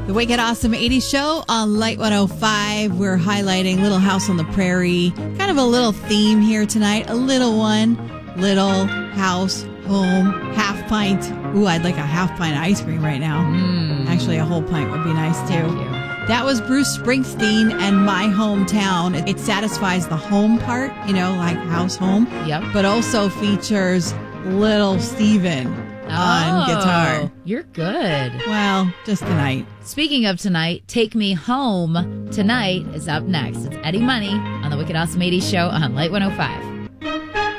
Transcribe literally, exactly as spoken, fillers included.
The Wicked Awesome eighties Show on Light one oh five. We're highlighting Little House on the Prairie. Kind of a little theme here tonight. A little one. Little house, home, half pint. Ooh, I'd like a half pint of ice cream right now. Mm. Actually, a whole pint would be nice too. Thank you. That was Bruce Springsteen and My Hometown. It, it satisfies the home part, you know, like house, home. Yep. But also features Little Steven on Oh, guitar. You're good. Well, just tonight. Speaking of tonight, Take Me Home Tonight is up next. It's Eddie Money on the Wicked Awesome eighties Show on Light one oh five.